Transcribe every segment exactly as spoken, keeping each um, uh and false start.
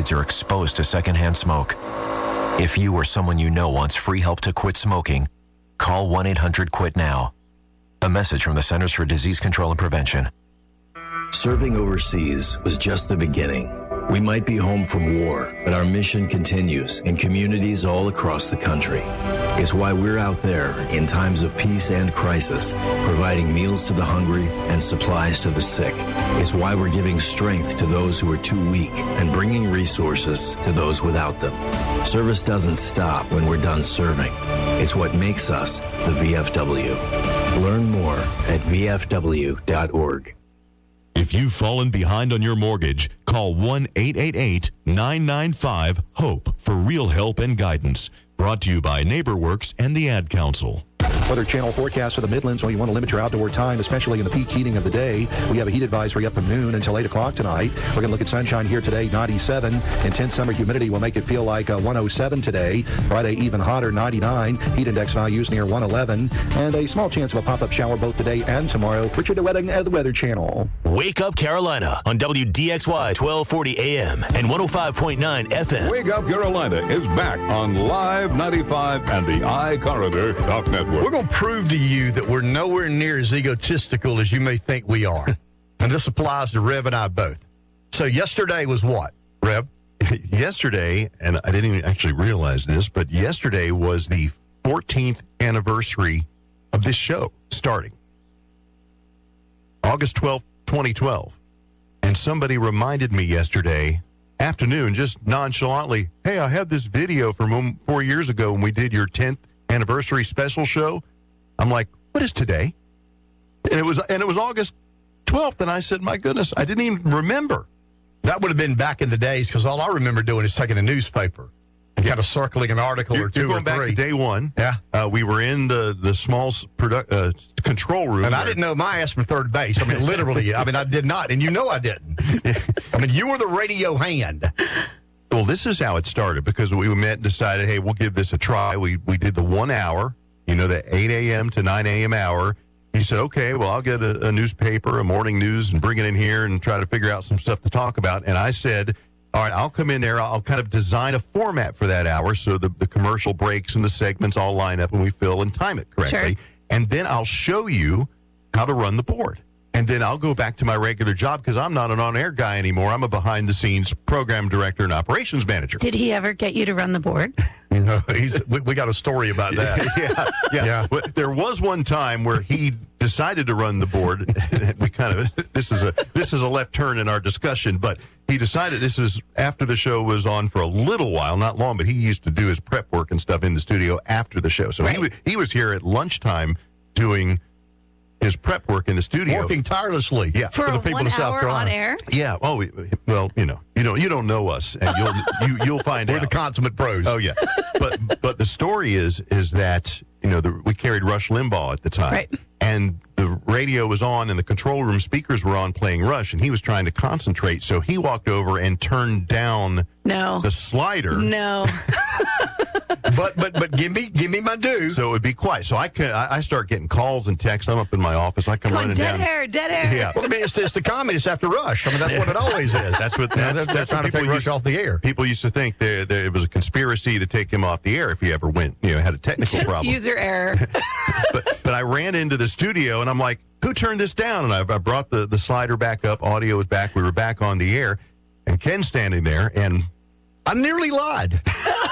kids are exposed to secondhand smoke. If you or someone you know wants free help to quit smoking, call one eight hundred quit now. A message from the Centers for Disease Control and Prevention. Serving overseas was just the beginning. We might be home from war, but our mission continues in communities all across the country. It's why we're out there in times of peace and crisis, providing meals to the hungry and supplies to the sick. It's why we're giving strength to those who are too weak and bringing resources to those without them. Service doesn't stop when we're done serving. It's what makes us the V F W. Learn more at V F W dot org. If you've fallen behind on your mortgage, call one eight eight eight, nine nine five, HOPE for real help and guidance. Brought to you by NeighborWorks and the Ad Council. Weather Channel forecast for the Midlands when you want to limit your outdoor time, especially in the peak heating of the day. We have a heat advisory up from noon until eight o'clock tonight. We're going to look at sunshine here today, ninety-seven. Intense summer humidity will make it feel like uh, one oh seven today. Friday, even hotter, ninety-nine. Heat index values near one eleven. And a small chance of a pop-up shower both today and tomorrow. Richard DeWetting at the Weather Channel. Wake Up Carolina on W D X Y twelve forty A M and one oh five point nine F M. Wake Up Carolina is back on Live ninety-five and the iCorridor Talk Network. We're going to prove to you that we're nowhere near as egotistical as you may think we are. And this applies to Rev and I both. So yesterday was what, Rev? Yesterday, and I didn't even actually realize this, but yesterday was the fourteenth anniversary of this show starting. August twelfth, twenty twelve. And somebody reminded me yesterday afternoon, just nonchalantly, hey, I had this video from four years ago when we did your tenth anniversary special show. I'm like, what is today? And it was and it was August twelfth, and I said, my goodness, I didn't even remember. That would have been back in the days, because all I remember doing is taking a newspaper and kind of circling an article you're, or two you're going or back three. to day one. Yeah. Uh, we were in the, the small produ- uh, control room. And I didn't know my ass from third base. I mean, literally. I mean, I did not. And you know I didn't. I mean, you were the radio hand. Well, this is how it started, because we met and decided, hey, we'll give this a try. We we did the one hour, you know, the eight a.m. to nine a.m. hour. He said, okay, well, I'll get a, a newspaper, a morning news, and bring it in here and try to figure out some stuff to talk about. And I said, all right, I'll come in there. I'll kind of design a format for that hour so the, the commercial breaks and the segments all line up and we fill and time it correctly. Sure. And then I'll show you how to run the board. And then I'll go back to my regular job, because I'm not an on-air guy anymore. I'm a behind-the-scenes program director and operations manager. Did he ever get you to run the board? You know, he's, we, we got a story about that. yeah, yeah. yeah. Well, there was one time where he decided to run the board. we kind of this is a this is a left turn in our discussion, but he decided this is after the show was on for a little while, not long, but he used to do his prep work and stuff in the studio after the show. So right. he was he was here at lunchtime doing his prep work in the studio, working tirelessly. Yeah, for, for the people one of South hour Carolina. On air. Yeah. Oh, we, well, you know, you know, you don't know us, and you'll you, you'll find We're out. the consummate pros. Oh yeah, but but the story is is that you know the, we carried Rush Limbaugh at the time, right. and the radio was on and the control room speakers were on playing Rush, and he was trying to concentrate, so he walked over and turned down no the slider. No. but but but give me give me my due. So it would be quiet. So I can I, I start getting calls and texts. I'm up in my office. I come Come running on, dead down. air, dead air. Yeah. Well, I mean, it's, it's the communists after Rush. I mean, that's what it always is. That's what You know, that's, they're, they're that's trying what to take people Rush used, off the air. people used to think there there it was a conspiracy to take him off the air if he ever went, you know, had a technical Just problem. user error. but but I ran into the studio and I'm like, who turned this down? And I, I brought the, the slider back up. Audio was back. We were back on the air. And Ken's standing there, and I nearly lied.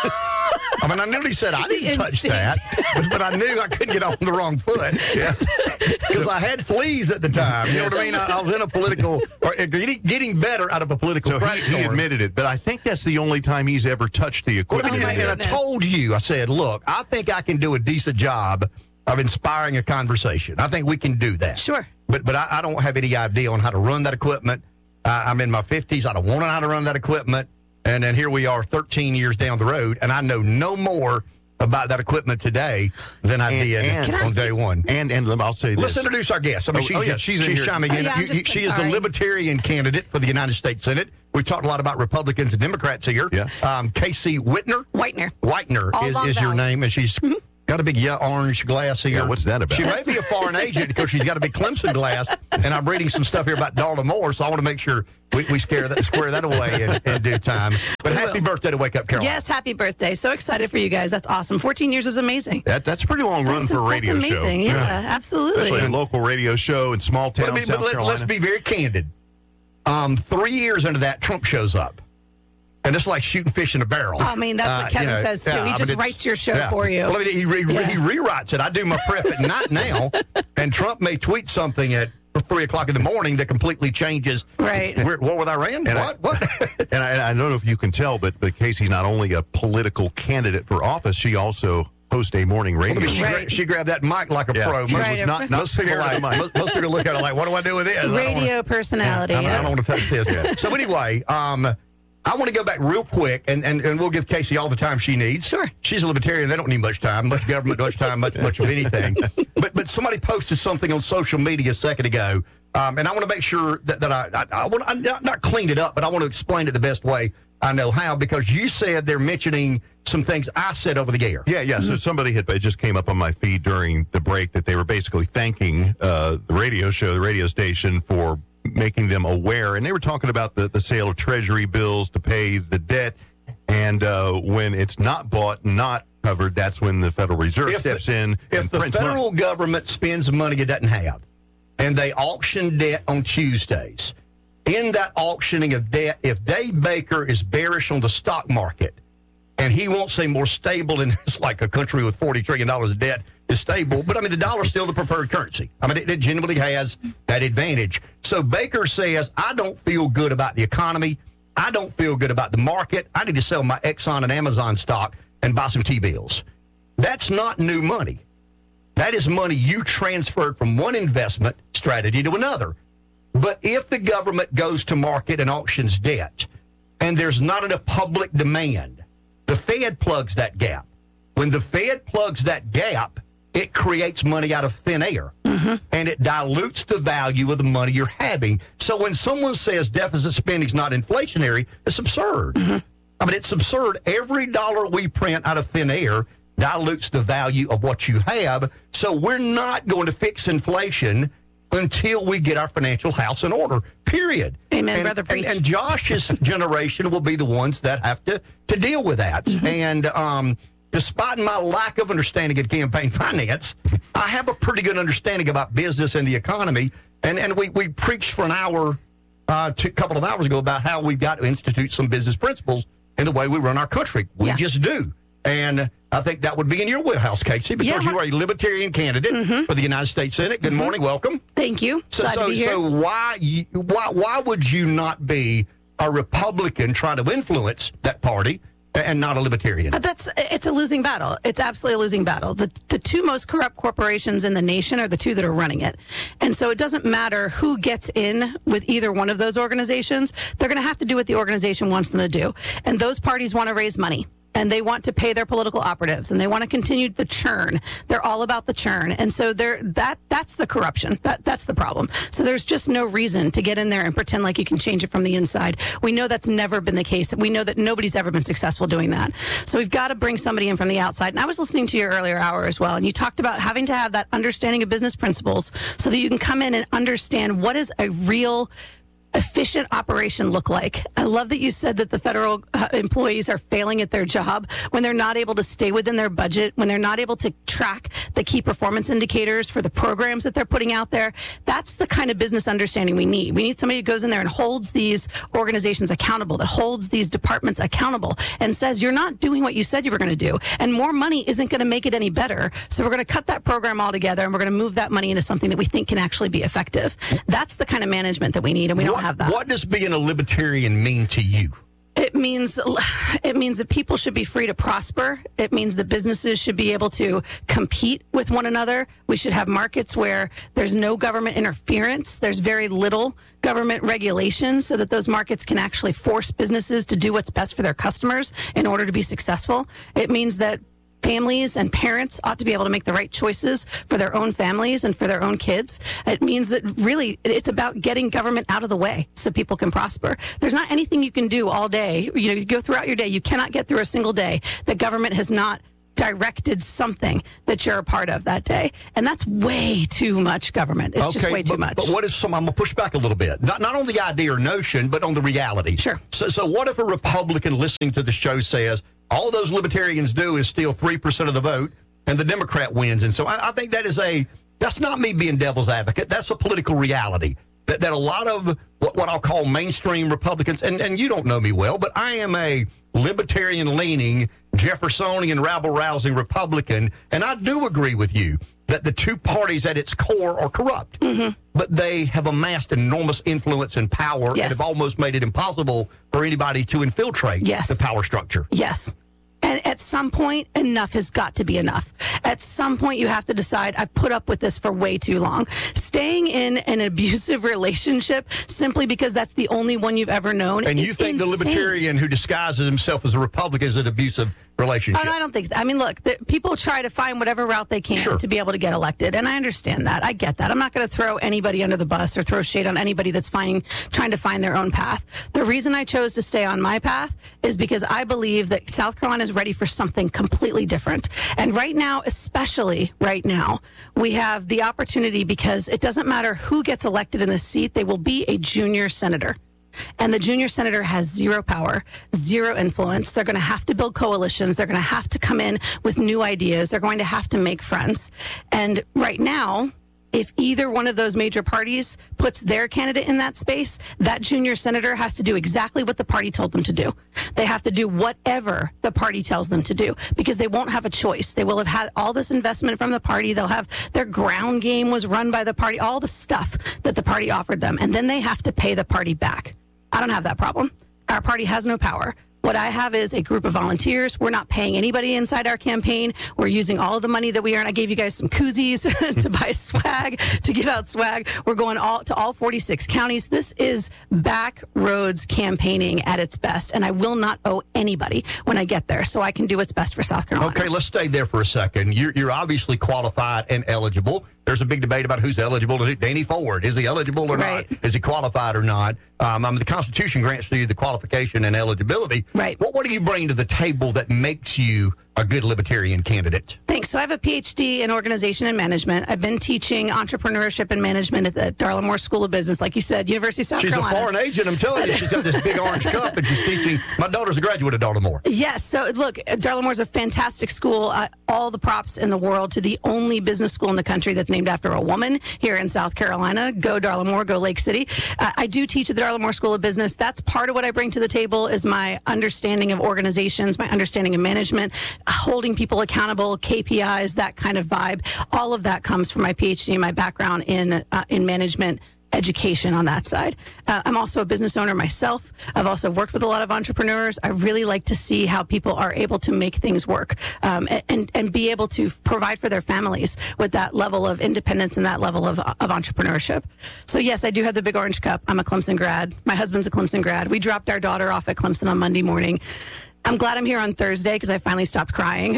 I mean, I nearly said I didn't touch that, but, but I knew I couldn't get on the wrong foot. Yeah, because I had fleas at the time. You know what I mean? I, I was in a political, or getting, getting better out of a political so he, he platform. admitted it. But I think that's the only time he's ever touched the Well, equipment. I mean, in there. and I told you, I said, look, I think I can do a decent job of inspiring a conversation. I think we can do that. Sure. But but I, I don't have any idea on how to run that equipment. Uh, I'm in my fifties. I don't want to know how to run that equipment. And then here we are thirteen years down the road, and I know no more about that equipment today than I And- did and- on day one. And and I'll say this. Let's introduce our guest. I mean, Oh, she's, oh, yeah, just- she's in she's here. chiming Oh, in. yeah, I'm You- just- you- she is the sorry. Libertarian candidate for the United States Senate. We talked a lot about Republicans and Democrats here. Yeah. Um, Casey Whitner. Whitener. Whitener All is, long is your vowels. name, and she's Got a big yeah, orange glass here. Yeah, what's that about? She may be a foreign agent because she's got a big Clemson glass, and I'm reading some stuff here about Darla Moore, so I want to make sure we, we scare that, square that away in, in due time. But We happy will. birthday to Wake Up Carolina. Yes, happy birthday. So excited for you guys. That's awesome. fourteen years is amazing. That, that's a pretty long run That's, for a radio that's amazing. show. Yeah, absolutely. Especially a local radio show in small town But, I mean, South but let, Carolina. let's be very candid. Um, three years into that, Trump shows up. And it's like shooting fish in a barrel. I mean, that's what Uh, Kevin you know, says, too. yeah, He I mean, just it's- writes your show yeah. for you. Well, I mean, he, re- Yeah. he rewrites it. I do my prep at night now, and Trump may tweet something at three o'clock in the morning that completely changes. Right. We're at war with Iran? And what? I, what? and I, and I don't know if you can tell, but, but Casey's not only a political candidate for office, she also hosts a morning radio Well, I mean, she, show. Right. gra- she grabbed that mic like a Yeah. pro. She Most, Right. was not, not most people scared of like, the mic. most, most people look at her like, what do I do with this? I don't wanna- Radio personality. I don't, I yeah. don't want to touch this. So anyway, um, I want to go back real quick, and, and, and we'll give Casey all the time she needs. Sure. She's a libertarian. They don't need much time, much government, much time, much much of anything. But but somebody posted something on social media a second ago, um, and I want to make sure that, that I, I, I want I, not, not clean it up, but I want to explain it the best way I know how, because you said they're mentioning some things I said over the air. Yeah, yeah. So somebody had it just came up on my feed during the break that they were basically thanking uh, the radio show, the radio station, for making them aware. And they were talking about the, the sale of treasury bills to pay the debt. And uh, when it's not bought, not covered, that's when the Federal Reserve If steps the- in If and the prints federal money. government spends money it doesn't have, and they auction debt on Tuesdays, in that auctioning of debt, if Dave Baker is bearish on the stock market, and he wants a more stable, and it's like a country with forty trillion dollars of debt is stable, but I mean, the dollar's still the preferred currency. I mean, it, it genuinely has that advantage. So Baker says, I don't feel good about the economy. I don't feel good about the market. I need to sell my Exxon and Amazon stock and buy some T-bills. That's not new money. That is money you transferred from one investment strategy to another. But if the government goes to market and auctions debt, and there's not enough public demand, the Fed plugs that gap. When the Fed plugs that gap, it creates money out of thin air, mm-hmm. and it dilutes the value of the money you're having. So when someone says deficit spending is not inflationary, it's absurd. Mm-hmm. I mean, it's absurd. Every dollar we print out of thin air dilutes the value of what you have. So we're not going to fix inflation until we get our financial house in order, period. Amen, and, brother, and, preach. and Josh's generation will be the ones that have to, to deal with that. Mm-hmm. And um, despite my lack of understanding of campaign finance, I have a pretty good understanding about business and the economy. And, and we, we preached for an hour, uh, a couple of hours ago, about how we've got to institute some business principles in the way we run our country. We Yeah. just do. And I think that would be in your wheelhouse, Casey, because Yeah, you are a libertarian candidate Mm-hmm. for the United States Senate. Good morning. Welcome. Thank you. So, Glad so, to be here. so why, you, why, why would you not be a Republican trying to influence that party and not a libertarian? Uh, That's it's a losing battle. It's absolutely a losing battle. The the two most corrupt corporations in the nation are the two that are running it. And so it doesn't matter who gets in with either one of those organizations. They're going to have to do what the organization wants them to do. And those parties want to raise money. And they want to pay their political operatives, and they want to continue the churn. They're all about the churn, and so they're that that's the corruption. That that's the problem. So there's just no reason to get in there and pretend like you can change it from the inside. We know that's never been the case. We know that nobody's ever been successful doing that. So we've got to bring somebody in from the outside. And I was listening to your earlier hour as well, and you talked about having to have that understanding of business principles so that you can come in and understand what is a real efficient operation look like. I love that you said that the federal uh, employees are failing at their job when they're not able to stay within their budget, when they're not able to track the key performance indicators for the programs that they're putting out there. That's the kind of business understanding we need. We need somebody who goes in there and holds these organizations accountable, that holds these departments accountable and says, you're not doing what you said you were going to do. And more money isn't going to make it any better. So we're going to cut that program altogether, and we're going to move that money into something that we think can actually be effective. That's the kind of management that we need, and we don't what, have that. What does being a libertarian mean to you? It means it means that people should be free to prosper. It means that businesses should be able to compete with one another. We should have markets where there's no government interference. There's very little government regulation so that those markets can actually force businesses to do what's best for their customers in order to be successful. It means that families and parents ought to be able to make the right choices for their own families and for their own kids. It means that really it's about getting government out of the way so people can prosper. There's not anything you can do all day. You know, you go throughout your day, you cannot get through a single day that government has not directed something that you're a part of that day. And that's way too much government. It's okay, just way but, too much. But what if some, I'm going to push back a little bit, not, not on the idea or notion, but on the reality. Sure. So, so what if a Republican listening to the show says, all those libertarians do is steal three percent of the vote and the Democrat wins? And so I, I think that is a, that's not me being devil's advocate. That's a political reality. That, that a lot of what, what I'll call mainstream Republicans, and, and you don't know me well, but I am a libertarian-leaning, Jeffersonian, rabble-rousing Republican, and I do agree with you that the two parties at its core are corrupt. Mm-hmm. But they have amassed enormous influence and power Yes. and have almost made it impossible for anybody to infiltrate Yes. the power structure. Yes. And at some point, enough has got to be enough. At some point, you have to decide, I've put up with this for way too long. Staying in an abusive relationship simply because that's the only one you've ever known And is you think insane. the libertarian who disguises himself as a Republican is an abusive relationship? Oh, no, I don't think. I mean, look, the, people try to find whatever route they can Sure. to be able to get elected, and I understand that. I get that. I'm not going to throw anybody under the bus or throw shade on anybody that's finding, trying to find their own path. The reason I chose to stay on my path is because I believe that South Carolina is ready for something completely different. And right now, especially right now, we have the opportunity because it doesn't matter who gets elected in this seat, they will be a junior senator. And the junior senator has zero power, zero influence. They're going to have to build coalitions. They're going to have to come in with new ideas. They're going to have to make friends. And right now, if either one of those major parties puts their candidate in that space, that junior senator has to do exactly what the party told them to do. They have to do whatever the party tells them to do because they won't have a choice. They will have had all this investment from the party. They'll have their ground game was run by the party, all the stuff that the party offered them. And then they have to pay the party back. I don't have that problem. Our party has no power. What I have is a group of volunteers. We're not paying anybody inside our campaign. We're using all of the money that we earn. I gave you guys some koozies to buy swag, to give out swag. We're going all to all forty-six counties. This is back roads campaigning at its best, and I will not owe anybody when I get there, so I can do what's best for South Carolina. Okay, let's stay there for a second. You're, you're obviously qualified and eligible. There's a big debate about who's eligible to do. Danny Ford, is he eligible or Right. not? Is he qualified or not? Um, I mean, the Constitution grants you the qualification and eligibility. Right. What, what do you bring to the table that makes you a good libertarian candidate? Thanks. So I have a P H D in organization and management. I've been teaching entrepreneurship and management at the Darla Moore School of Business, like you said, University of South She's Carolina. a foreign agent. I'm telling you, she's got this big orange cup and she's teaching. My daughter's a graduate of Darla Moore. Yes. So look, Darla Moore's a fantastic school. Uh, all the props in the world to the only business school in the country that's named after a woman here in South Carolina. Go Darla Moore, go Lake City. Uh, I do teach at the Darla Moore School of Business. That's part of what I bring to the table is my understanding of organizations, my understanding of management, holding people accountable, K P Is, that kind of vibe. All of that comes from my P H D and my background in uh, in management education on that side. Uh, I'm also a business owner myself. I've also worked with a lot of entrepreneurs. I really like to see how people are able to make things work um, and, and be able to provide for their families with that level of independence and that level of, of entrepreneurship. So yes, I do have the big orange cup. I'm a Clemson grad. My husband's a Clemson grad. We dropped our daughter off at Clemson on Monday morning. I'm glad I'm here on Thursday because I finally stopped crying.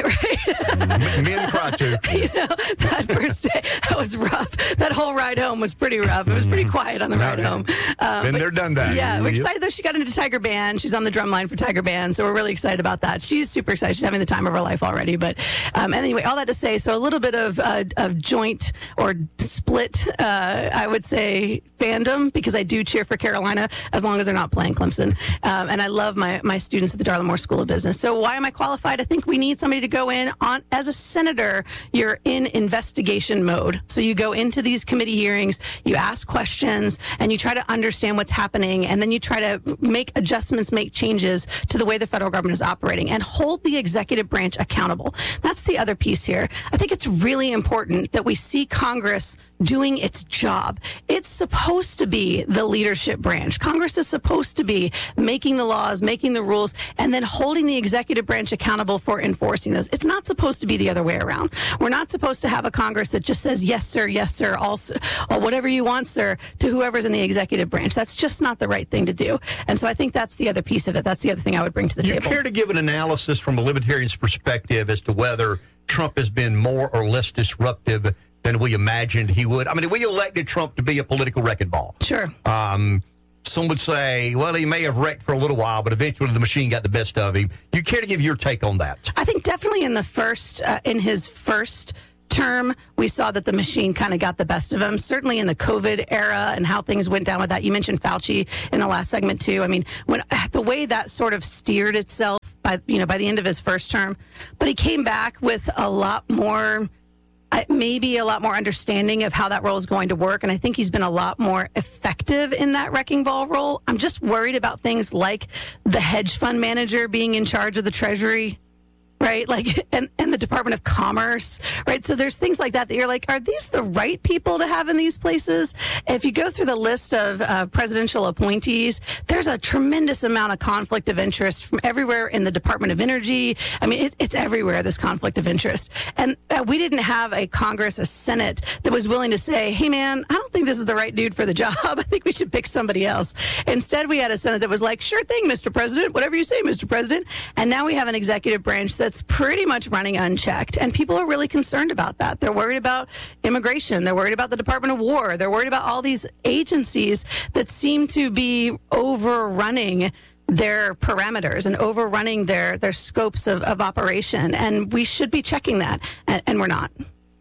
Right? Men cry too. You know, that first day, that was rough. That whole ride home was pretty rough. It was pretty quiet on the ride home. Uh, Been but- there, done that. Yeah, we're Yep. excited that she got into Tiger Band. She's on the drum line for Tiger Band, so we're really excited about that. She's super excited. She's having the time of her life already. But um, anyway, all that to say, so a little bit of uh, of joint or split, uh, I would say, fandom because I do cheer for Carolina as long as they're not playing Clemson, um, and I love my my students at the Darla Moore School of Business. So why am I qualified? I think we need somebody to go in on as a senator. You're in investigation mode, so you go into these committee hearings, you ask questions, and you try to understand what's happening, and then you try to make adjustments, make changes to the way the federal government is operating, and hold the executive branch accountable. That's the other piece here. I think it's really important that we see Congress doing its job. It's supposed to be the leadership branch. Congress is supposed to be making the laws, making the rules, and then holding the executive branch accountable for enforcing those. It's not supposed to be the other way around. We're not supposed to have a Congress that just says, yes, sir, yes, sir, also, or whatever you want, sir, to whoever's in the executive branch. That's just not the right thing to do. And so I think that's the other piece of it. That's the other thing I would bring to the Do you table. care to give an analysis from a libertarian's perspective as to whether Trump has been more or less disruptive than we imagined he would? I mean, we elected Trump to be a political wrecking ball. Sure. Um, some would say, well, he may have wrecked for a little while, but eventually the machine got the best of him. You care to give your take on that? I think definitely in the first, uh, in his first term, we saw that the machine kind of got the best of him. Certainly in the COVID era and how things went down with that. You mentioned Fauci in the last segment too. I mean, when the way that sort of steered itself by, you know, by the end of his first term, but he came back with a lot more, uh, maybe a lot more understanding of how that role is going to work. And I think he's been a lot more effective in that wrecking ball role. I'm just worried about things like the hedge fund manager being in charge of the Treasury, right? Like, and, and the Department of Commerce, right? So there's things like that that you're like, are these the right people to have in these places? If you go through the list of uh, presidential appointees, there's a tremendous amount of conflict of interest from everywhere in the Department of Energy. I mean, it, it's everywhere, this conflict of interest. And uh, we didn't have a Congress, a Senate that was willing to say, hey, man, I don't think this is the right dude for the job. I think we should pick somebody else. Instead, we had a Senate that was like, sure thing, Mister President, whatever you say, Mister President. And now we have an executive branch that that's pretty much running unchecked. And people are really concerned about that. They're worried about immigration. They're worried about the Department of War. They're worried about all these agencies that seem to be overrunning their parameters and overrunning their, their scopes of, of operation. And we should be checking that, and, and we're not.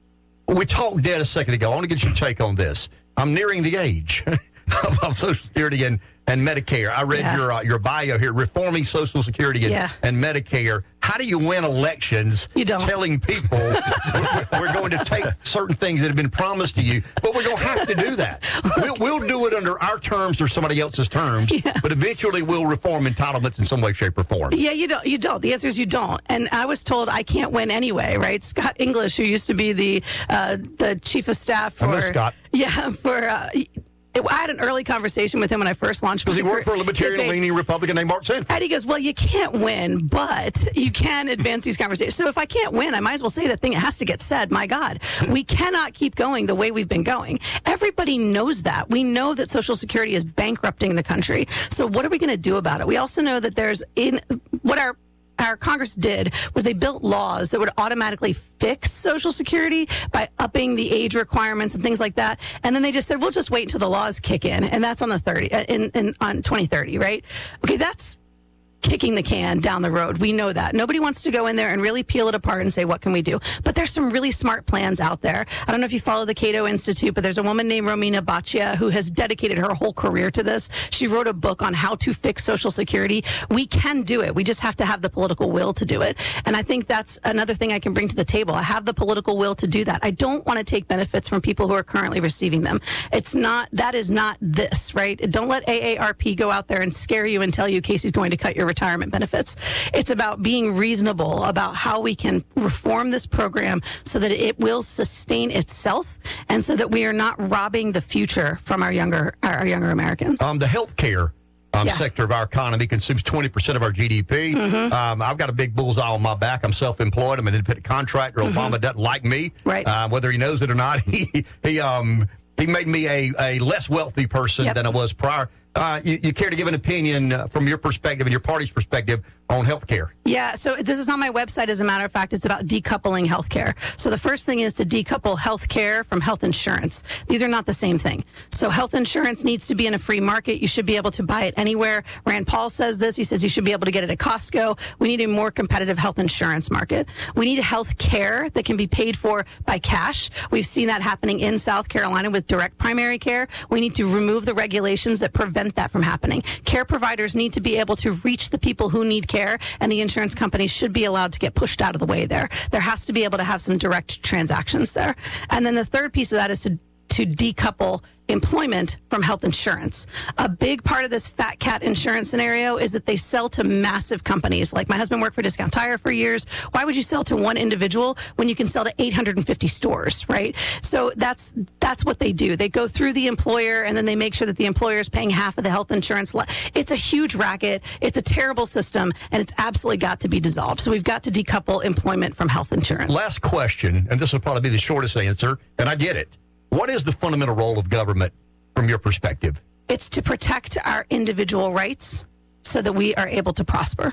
We talked dead a second ago. I want to get your take on this. I'm nearing the age of Social Security and, and Medicare. I read yeah. your uh, your bio here, reforming Social Security and, yeah. and Medicare. How do you win elections you don't. telling people we're, we're going to take certain things that have been promised to you, but we're going to have to do that? We'll, we'll do it under our terms or somebody else's terms, yeah. but eventually we'll reform entitlements in some way, shape, or form. Yeah, you don't. You don't. The answer is you don't. And I was told I can't win anyway, right? Scott English, who used to be the uh, the chief of staff for... I miss Scott. Yeah, for... Uh, I had an early conversation with him when I first launched. Because he worked for a libertarian-leaning Republican named Mark Sanford. And he goes, well, you can't win, but you can advance these conversations. So if I can't win, I might as well say the thing that has to get said. My God, we cannot keep going the way we've been going. Everybody knows that. We know that Social Security is bankrupting the country. So what are we going to do about it? We also know that there's in what our Our Congress did was they built laws that would automatically fix Social Security by upping the age requirements and things like that. And then they just said, we'll just wait until the laws kick in. And that's on the thirty in, in on twenty thirty, right? Okay, that's kicking the can down the road. We know that. Nobody wants to go in there and really peel it apart and say, what can we do? But there's some really smart plans out there. I don't know if you follow the Cato Institute, but there's a woman named Romina Baccia who has dedicated her whole career to this. She wrote a book on how to fix Social Security. We can do it. We just have to have the political will to do it. And I think that's another thing I can bring to the table. I have the political will to do that. I don't want to take benefits from people who are currently receiving them. It's not, that is not this, right? Don't let A A R P go out there and scare you and tell you Casey's going to cut your retirement benefits. It's about being reasonable about how we can reform this program so that it will sustain itself and so that we are not robbing the future from our younger our younger Americans. Um, the healthcare um, yeah. sector of our economy consumes twenty percent of our G D P. Mm-hmm. Um, I've got a big bullseye on my back. I'm self-employed. I'm an independent contractor. Mm-hmm. Obama doesn't like me, right? Uh, whether he knows it or not. He he um he made me a, a less wealthy person yep. than I was prior. Uh, you, you care to give an opinion uh, from your perspective and your party's perspective on health care? Yeah, so this is on my website, as a matter of fact. It's about decoupling health care. So the first thing is to decouple health care from health insurance. These are not the same thing. So health insurance needs to be in a free market. You should be able to buy it anywhere. Rand Paul says this. He says you should be able to get it at Costco. We need a more competitive health insurance market. We need health care that can be paid for by cash. We've seen that happening in South Carolina with direct primary care. We need to remove the regulations that prevent that from happening. Care providers need to be able to reach the people who need care, and the insurance companies should be allowed to get pushed out of the way there. There has to be able to have some direct transactions there. And then the third piece of that is to to decouple employment from health insurance. A big part of this fat cat insurance scenario is that they sell to massive companies. Like my husband worked for Discount Tire for years. Why would you sell to one individual when you can sell to eight hundred fifty stores, right? So that's that's what they do. They go through the employer and then they make sure that the employer is paying half of the health insurance. It's a huge racket. It's a terrible system, and it's absolutely got to be dissolved. So we've got to decouple employment from health insurance. Last question, and this will probably be the shortest answer, and I get it. What is the fundamental role of government from your perspective? It's to protect our individual rights so that we are able to prosper.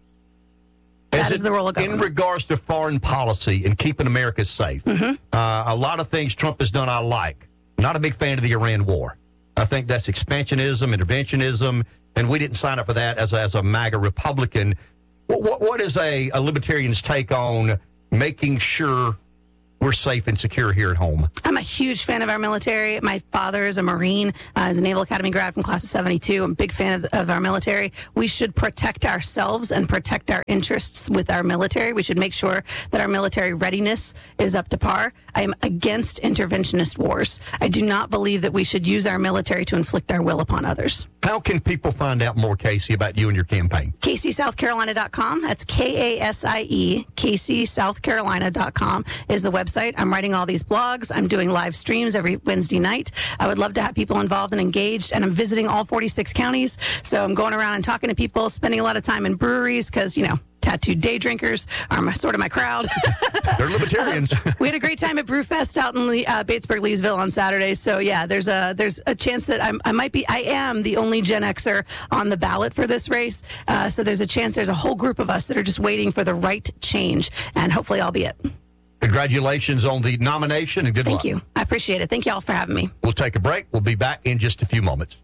That is, is the role of government. In regards to foreign policy and keeping America safe, mm-hmm. uh, a lot of things Trump has done I like. Not a big fan of the Iran war. I think that's expansionism, interventionism, and we didn't sign up for that as a, as a MAGA Republican. What, what, what is a, a libertarian's take on making sure we're safe and secure here at home? I'm a huge fan of our military. My father is a Marine, uh, is a Naval Academy grad from class of seventy-two. I'm a big fan of, of our military. We should protect ourselves and protect our interests with our military. We should make sure that our military readiness is up to par. I am against interventionist wars. I do not believe that we should use our military to inflict our will upon others. How can people find out more, Casey, about you and your campaign? Casey South Carolina dot com. That's K A S I E. Casey South Carolina dot com is the website. I'm writing all these blogs. I'm doing live streams every Wednesday night. I would love to have people involved and engaged, and I'm visiting all forty-six counties. So I'm going around and talking to people, spending a lot of time in breweries because, you know, tattooed day drinkers are my, sort of my crowd. They're libertarians. We had a great time at Brewfest out in Le- uh, Batesburg, Leesville on Saturday. So yeah, there's a there's a chance that I'm, I might be, I am the only Gen Xer on the ballot for this race. Uh, so there's a chance there's a whole group of us that are just waiting for the right change, and hopefully I'll be it. Congratulations on the nomination and good Thank luck. Thank you. I appreciate it. Thank you all for having me. We'll take a break. We'll be back in just a few moments.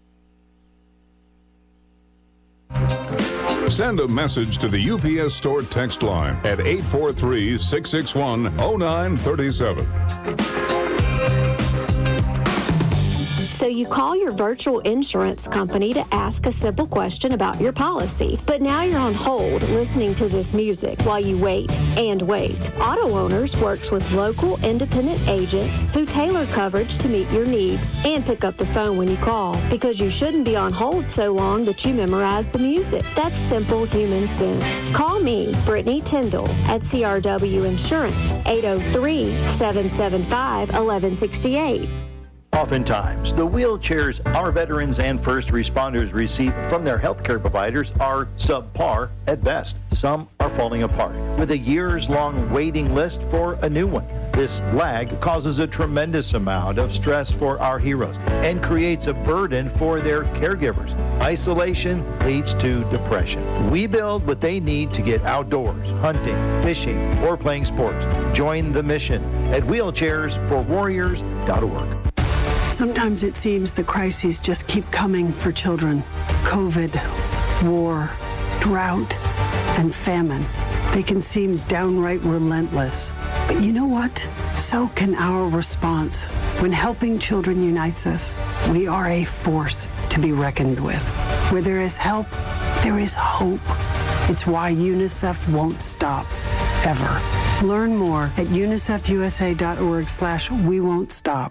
Send a message to the U P S Store text line at eight four three, six six one, oh nine three seven. So you call your virtual insurance company to ask a simple question about your policy. But now you're on hold listening to this music while you wait and wait. Auto Owners works with local independent agents who tailor coverage to meet your needs and pick up the phone when you call, because you shouldn't be on hold so long that you memorize the music. That's simple human sense. Call me, Brittany Tyndall, at C R W Insurance, eight oh three, seven seven five, one one six eight. Oftentimes, the wheelchairs our veterans and first responders receive from their healthcare providers are subpar at best. Some are falling apart with a years-long waiting list for a new one. This lag causes a tremendous amount of stress for our heroes and creates a burden for their caregivers. Isolation leads to depression. We build what they need to get outdoors, hunting, fishing, or playing sports. Join the mission at wheelchairs for warriors dot org. Sometimes it seems the crises just keep coming for children. COVID, war, drought, and famine. They can seem downright relentless. But you know what? So can our response. When helping children unites us, we are a force to be reckoned with. Where there is help, there is hope. It's why UNICEF won't stop, ever. Learn more at unicefusa.org slash we won't stop.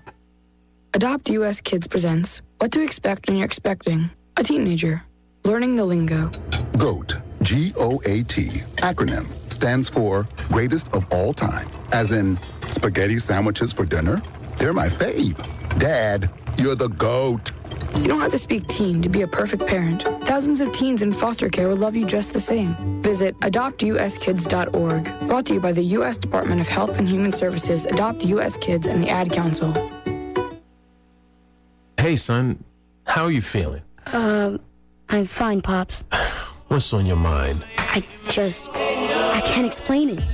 Adopt U S Kids presents What to Expect When You're Expecting a Teenager. Learning the lingo. GOAT, G O A T, acronym, stands for Greatest of All Time. As in, spaghetti sandwiches for dinner? They're my fave. Dad, you're the GOAT. You don't have to speak teen to be a perfect parent. Thousands of teens in foster care will love you just the same. Visit adopt U S kids dot org. Brought to you by the U S Department of Health and Human Services, Adopt U S Kids, and the Ad Council. Hey, son, how are you feeling? Um, I'm fine, Pops. What's on your mind? I just, I can't explain it.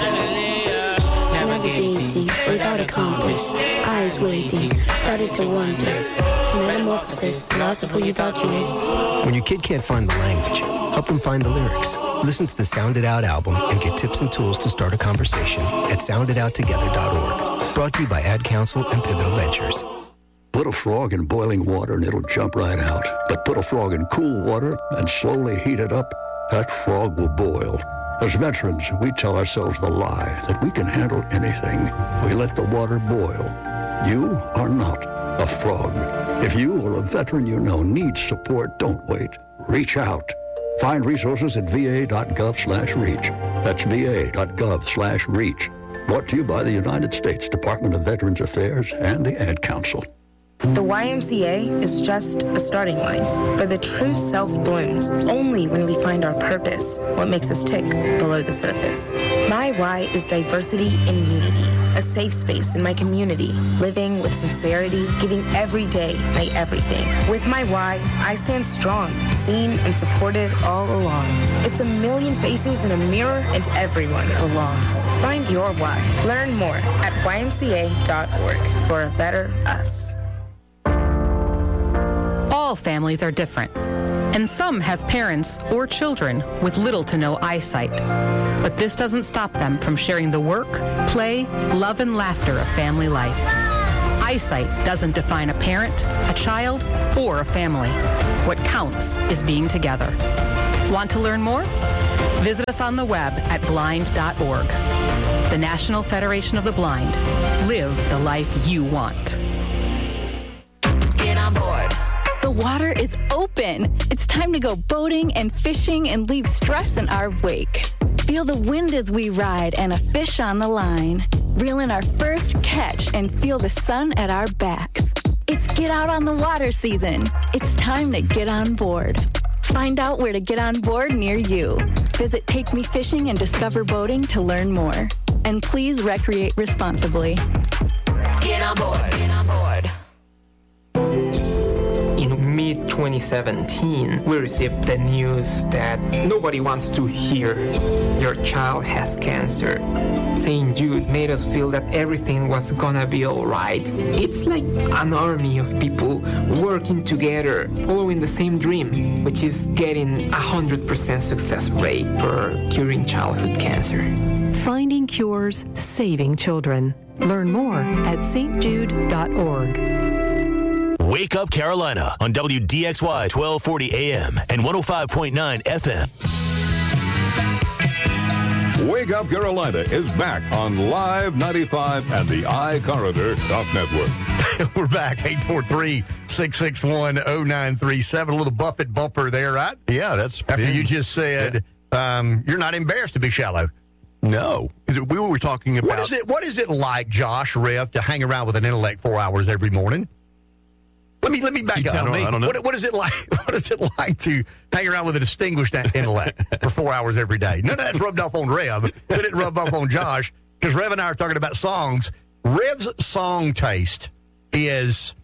Navigating without a compass, eyes waiting, started to wonder. Metamorphosis, the loss of who you thought you was. When your kid can't find the language, help them find the lyrics. Listen to the Sound It Out album and get tips and tools to start a conversation at sound it out together dot org. Brought to you by Ad Council and Pivotal Ventures. Put a frog in boiling water and it'll jump right out. But put a frog in cool water and slowly heat it up, that frog will boil. As veterans, we tell ourselves the lie that we can handle anything. We let the water boil. You are not a frog. If you or a veteran you know needs support, don't wait. Reach out. Find resources at va.gov slash reach. That's va.gov slash reach. Brought to you by the United States Department of Veterans Affairs and the Ad Council. The Y M C A is just a starting line, for the true self blooms only when we find our purpose, what makes us tick below the surface. My Y is diversity and unity, a safe space in my community, living with sincerity, giving every day my everything. With my Y, I stand strong, seen and supported all along. It's a million faces in a mirror and everyone belongs. Find your Y. Learn more at y m c a dot org for a better us. All families are different, and some have parents or children with little to no eyesight. But this doesn't stop them from sharing the work, play, love, and laughter of family life. Eyesight doesn't define a parent, a child, or a family. What counts is being together. Want to learn more? Visit us on the web at blind dot org. The National Federation of the Blind. Live the life you want. Get on board. The water is open. It's time to go boating and fishing and leave stress in our wake. Feel the wind as we ride and a fish on the line. Reel in our first catch and feel the sun at our backs. It's get out on the water season. It's time to get on board. Find out where to get on board near you. Visit Take Me Fishing and Discover Boating to learn more. And please recreate responsibly. Get on board. Get on board. In mid twenty seventeen, we received the news that nobody wants to hear your child has cancer. Saint Jude made us feel that everything was gonna be alright. It's like an army of people working together, following the same dream, which is getting a one hundred percent success rate for curing childhood cancer. Finding cures, saving children. Learn more at s t jude dot org. Wake Up Carolina on W D X Y twelve forty A M and one oh five point nine F M. Wake Up Carolina is back on Live ninety-five and the iCorridor Talk Network. We're back, eight four three, six six one, oh nine three seven. A little Buffett bumper there, right? Yeah, that's... After you just said, yeah. um, you're not embarrassed to be shallow. No. Is it, we were talking about... What is it, what is it like, Josh, Rev, to hang around with an intellect four hours every morning? Let me let me back you up. Tell me. I don't know. What, what is it like? What is it like to hang around with a distinguished intellect for four hours every day? None of that's rubbed off on Rev. It didn't rub off on Josh because Rev and I are talking about songs. Rev's song taste is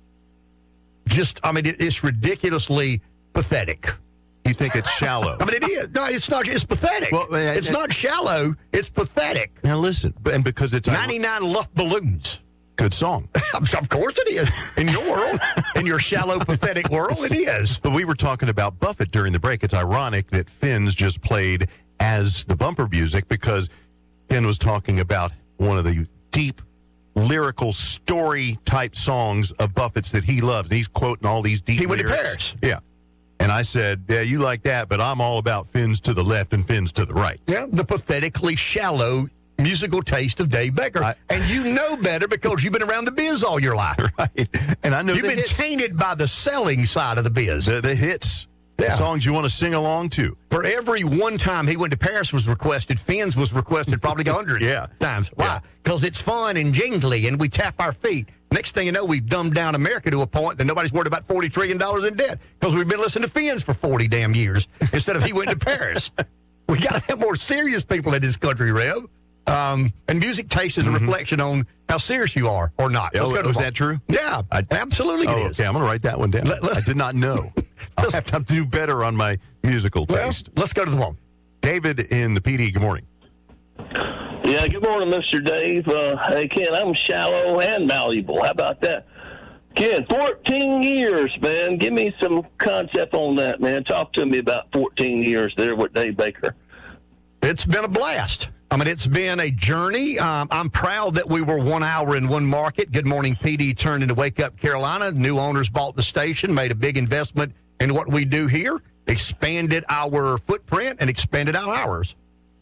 just, I mean, it, it's ridiculously pathetic. You think it's shallow? I mean, it is. No, it's not. It's pathetic. Well, uh, it's uh, not shallow. It's pathetic. Now listen, and because it's ninety-nine Luft balloons. Good song. Of course it is. In your world, in your shallow, pathetic world, it is. But we were talking about Buffett during the break. It's ironic that Finn's just played as the bumper music because Finn was talking about one of the deep, lyrical, story-type songs of Buffett's that he loves. And he's quoting all these deep He went lyrics. to Paris. Yeah. And I said, yeah, you like that, but I'm all about Fins to the left and Fins to the right. Yeah, the pathetically shallow musical taste of Dave Baker. I, and you know better because you've been around the biz all your life. Right. And I know You've the been hits. tainted by the selling side of the biz. The, the hits. Yeah. The songs you want to sing along to. For every one time he went to Paris was requested, Fins was requested probably a hundred yeah. times. Why? Because yeah. it's fun and jingly and we tap our feet. Next thing you know, we've dumbed down America to a point that nobody's worried about forty trillion dollars in debt because we've been listening to Fins for forty damn years instead of he went to Paris. We got to have more serious people in this country, Rev. Um, and music taste is a mm-hmm. reflection on how serious you are or not. Oh, is that true? Yeah, I, absolutely oh, it is. Okay, I'm going to write that one down. Let, let, I did not know. I'll have to do better on my musical taste. Well, let's go to the one. David in the P D, good morning. Yeah, good morning, Mister Dave. Uh, hey, Ken, I'm shallow and malleable. How about that? Ken, fourteen years, man. Give me some concept on that, man. Talk to me about fourteen years there with Dave Baker. It's been a blast. I mean, it's been a journey. Um, I'm proud that we were one hour in one market. Good Morning P D turned into Wake Up Carolina. New owners bought the station, made a big investment in what we do here, expanded our footprint, and expanded our hours.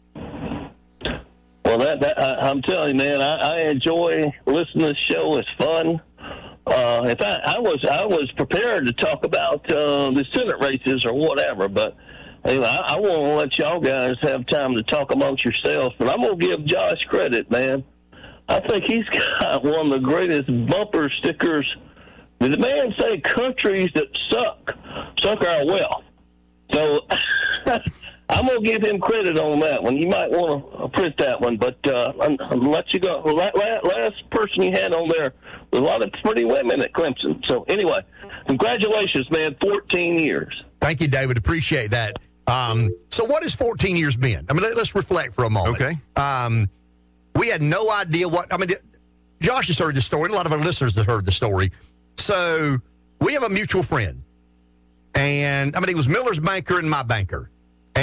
Well, that, that I, I'm telling you, man, I, I enjoy listening to the show. It's fun. Uh, in fact, I was I was prepared to talk about uh, the Senate races or whatever, but anyway, I, I want to let y'all guys have time to talk amongst yourselves. But I'm going to give Josh credit, man. I think he's got one of the greatest bumper stickers. Did the man say countries that suck, suck our wealth? So I'm going to give him credit on that one. You might want to print that one, but uh, I'll, I'll let you go. Last person you had on there was a lot of pretty women at Clemson. So anyway, congratulations, man, fourteen years. Thank you, David. Appreciate that. Um, so what has fourteen years been? I mean, let, let's reflect for a moment. Okay. Um, we had no idea what, I mean, Josh has heard the story. A lot of our listeners have heard the story. So we have a mutual friend. And, I mean, he was Miller's banker and my banker.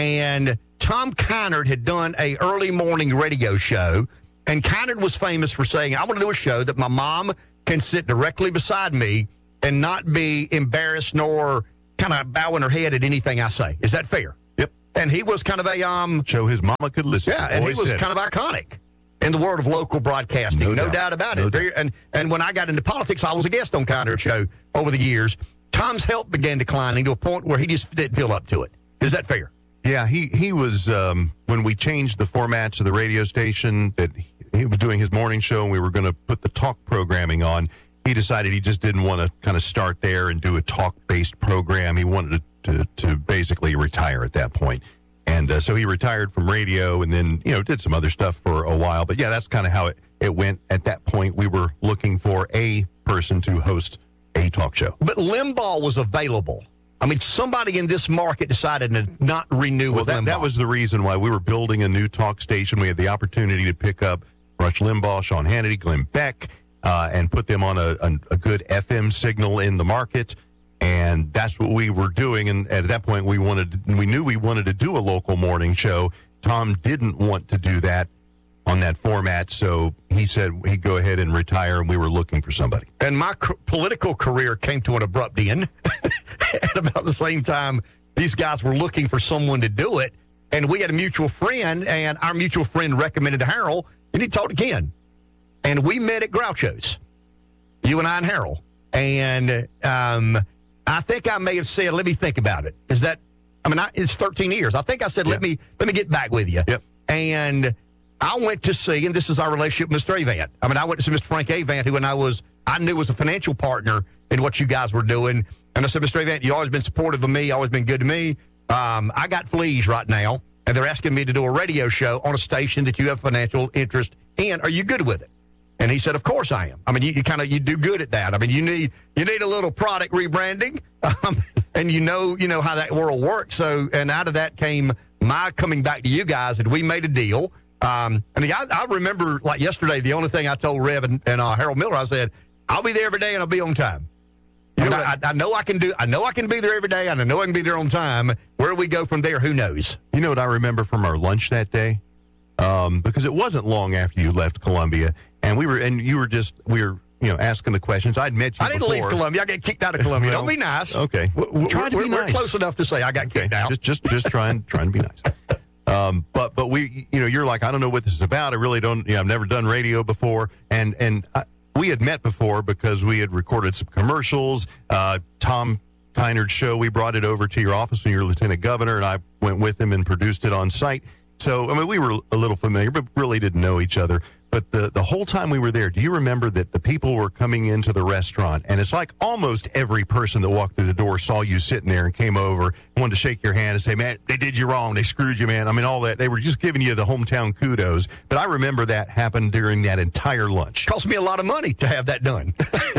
And Tom Kynard had done a early morning radio show. And Kynard was famous for saying, I want to do a show that my mom can sit directly beside me and not be embarrassed nor kind of bowing her head at anything I say. Is that fair? Yep. And he was kind of a... um show his mama could listen. Yeah, and he was kind of iconic in the world of local broadcasting. No, no doubt. doubt about no it. Doubt. And and when I got into politics, I was a guest on Kynard's show over the years. Tom's health began declining to a point where he just didn't feel up to it. Is that fair? Yeah, he, he was, um, when we changed the formats of the radio station, that he was doing his morning show and we were going to put the talk programming on, he decided he just didn't want to kind of start there and do a talk-based program. He wanted to, to, to basically retire at that point. And uh, so he retired from radio and then, you know, did some other stuff for a while. But, yeah, that's kind of how it, it went. At that point, we were looking for a person to host a talk show. But Limbaugh was available. I mean, somebody in this market decided to not renew well, with that, Limbaugh. That was the reason why we were building a new talk station. We had the opportunity to pick up Rush Limbaugh, Sean Hannity, Glenn Beck, uh, and put them on a, a, a good F M signal in the market. And that's what we were doing. And at that point, we wanted, we knew we wanted to do a local morning show. Tom didn't want to do that on that format, so he said he'd go ahead and retire, and we were looking for somebody. And my c- political career came to an abrupt end at about the same time these guys were looking for someone to do it, and we had a mutual friend, and our mutual friend recommended to Harold, and he talked to Ken. And we met at Groucho's, you and I and Harold. And um, I think I may have said, let me think about it. Is that, I mean, I, it's thirteen years. I think I said, let yep. me let me get back with you. Yep. And I went to see, and this is our relationship with Mister Avant. I mean, I went to see Mister Frank Avant, who and I was, I knew was a financial partner in what you guys were doing. And I said, Mister Avant, you've always been supportive of me, always been good to me. Um, I got fleas right now, and they're asking me to do a radio show on a station that you have financial interest in. Are you good with it? And he said, of course I am. I mean, you, you kind of, you do good at that. I mean, you need, you need a little product rebranding, um, and you know, you know how that world works. So, and out of that came my coming back to you guys, and we made a deal. Um, and the, I, I remember, like yesterday, the only thing I told Rev and, and uh, Harold Miller, I said, I'll be there every day and I'll be on time. You know, I, I know I can do. I know I can be there every day, and I know I can be there on time. Where we go from there, who knows? You know what I remember from our lunch that day, um, because it wasn't long after you left Columbia, and we were, and you were just, we were, you know, asking the questions. I'd met you. I didn't before. leave Columbia. I got kicked out of Columbia. Well, Don't be nice. Okay, we're, trying to we're, be we're nice. close enough to say I got kicked okay. out. Just, just, just trying, trying to be nice. Um, but, but we, you know, you're like, I don't know what this is about. I really don't. You know, I've never done radio before, and and. I, we had met before because we had recorded some commercials. Uh, Tom Kynard's show, we brought it over to your office when you were lieutenant governor, and I went with him and produced it on site. So, I mean, we were a little familiar, but really didn't know each other. But the, the whole time we were there, do you remember that the people were coming into the restaurant, and it's like almost every person that walked through the door saw you sitting there and came over and wanted to shake your hand and say, man, they did you wrong. They screwed you, man. I mean, all that. They were just giving you the hometown kudos. But I remember that happened during that entire lunch. Cost me a lot of money to have that done.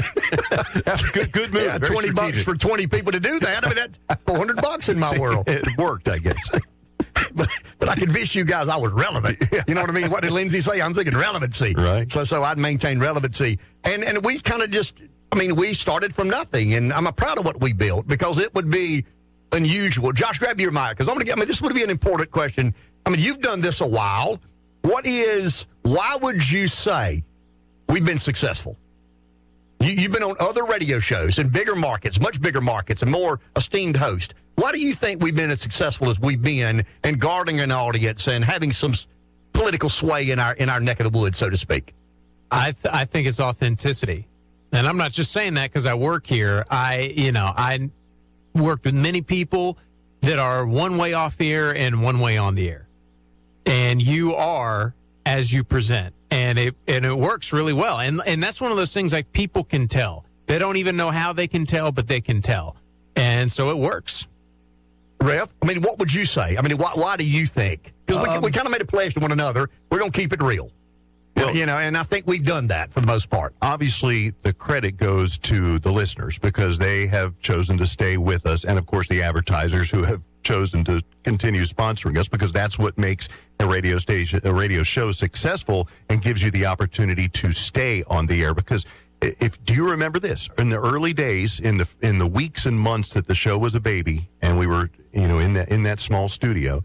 That's a good, good move. Yeah, Very twenty strategic. bucks for twenty people to do that. I mean, that's four hundred bucks in my world. It worked, I guess. But, but I convinced you guys I was relevant. You know what I mean? What did Lindsay say? I'm thinking relevancy. Right. So so I'd maintain relevancy. And and we kind of just, I mean, we started from nothing. And I'm proud of what we built because it would be unusual. Josh, grab your mic because I'm going to get, I mean, this would be an important question. I mean, you've done this a while. What is, why would you say we've been successful? You, you've been on other radio shows in bigger markets, much bigger markets, and more esteemed host. Why do you think we've been as successful as we've been in guarding an audience and having some political sway in our in our neck of the woods, so to speak? I th- I think it's authenticity, and I'm not just saying that because I work here. I you know I worked with many people that are one way off the air and one way on the air, and you are as you present, and it and it works really well. And and that's one of those things like people can tell. They don't even know how they can tell, but they can tell, and so it works. Rev, I mean, what would you say? I mean, why, why do you think? Because um, we, we kind of made a pledge to one another. We're going to keep it real. Well, you know, and I think we've done that for the most part. Obviously, the credit goes to the listeners because they have chosen to stay with us. And, of course, the advertisers who have chosen to continue sponsoring us because that's what makes a radio station, a radio show successful and gives you the opportunity to stay on the air because if do you remember this? In the early days, in the in the weeks and months that the show was a baby, and we were, you know, in that in that small studio,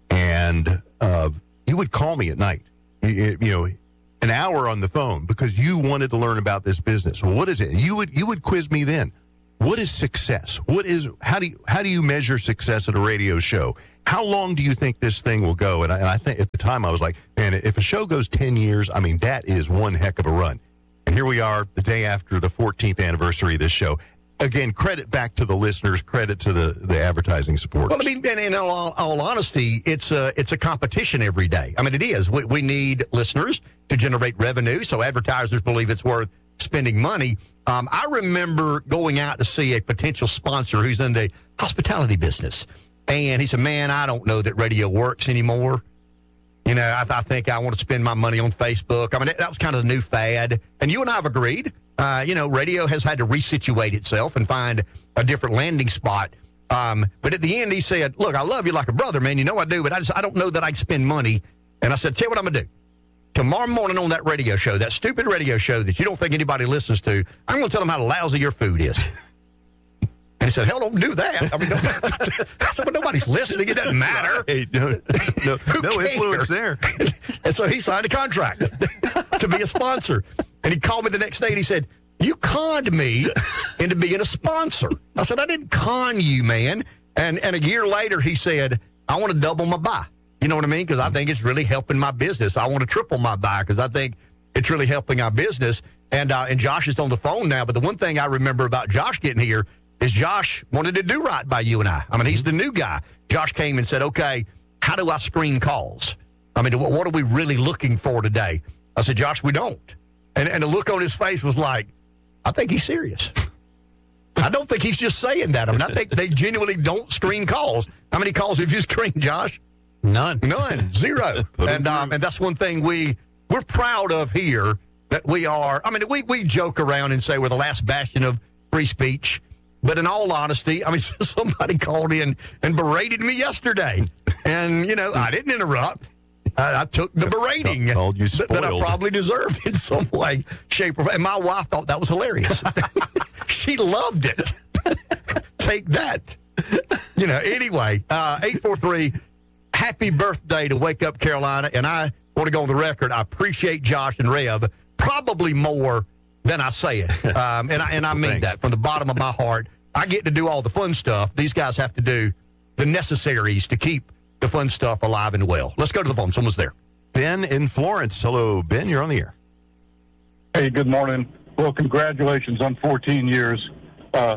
and uh, you would call me at night, you, you know, an hour on the phone because you wanted to learn about this business. Well, what is it? You would you would quiz me then. What is success? What is how do you how do you measure success at a radio show? How long do you think this thing will go? And I, and I think at the time I was like, man, if a show goes ten years, I mean, that is one heck of a run. And here we are the day after the fourteenth anniversary of this show. Again, credit back to the listeners, credit to the, the advertising supporters. Well, I mean, and in all, all honesty, it's a, it's a competition every day. I mean, it is. We, we need listeners to generate revenue, so advertisers believe it's worth spending money. Um, I remember going out to see a potential sponsor who's in the hospitality business. And he said, man, I don't know that radio works anymore. You know, I, I think I want to spend my money on Facebook. I mean, that, that was kind of the new fad. And you and I have agreed. Uh, you know, radio has had to resituate itself and find a different landing spot. Um, but at the end, he said, look, I love you like a brother, man. You know I do, but I just I don't know that I can spend money. And I said, tell you what I'm going to do. Tomorrow morning on that radio show, that stupid radio show that you don't think anybody listens to, I'm going to tell them how lousy your food is. And he said, hell, don't do that. I mean, I said, well, nobody's listening. It doesn't matter. Hey, no no, no influence there. And so he signed a contract to be a sponsor. And he called me the next day and he said, you conned me into being a sponsor. I said, I didn't con you, man. And and a year later, he said, I want to double my buy. You know what I mean? Because I think it's really helping my business. I want to triple my buy because I think it's really helping our business. And uh, and Josh is on the phone now. But the one thing I remember about Josh getting here is Josh wanted to do right by you and I. I mean, he's the new guy. Josh came and said, okay, how do I screen calls? I mean, what are we really looking for today? I said, Josh, we don't. And, and the look on his face was like, I think he's serious. I don't think he's just saying that. I mean, I think they genuinely don't screen calls. How many calls have you screened, Josh? None. None. Zero. and um, and that's one thing we, we're proud of here, that we are. I mean, we, we joke around and say we're the last bastion of free speech. But in all honesty, I mean, somebody called in and berated me yesterday. And, you know, I didn't interrupt. I, I took the berating Called you that, that I probably deserved in some way, shape, or form. And my wife thought that was hilarious. She loved it. Take that. You know, anyway, uh, eight four three, happy birthday to Wake Up Carolina. And I want to go on the record. I appreciate Josh and Rev probably more than I say it. Um, and I, and I mean Thanks. that from the bottom of my heart. I get to do all the fun stuff. These guys have to do the necessaries to keep the fun stuff alive and well. Let's go to the phone. Someone's there. Ben in Florence. Hello, Ben. You're on the air. Hey, good morning. Well, congratulations on fourteen years. Uh,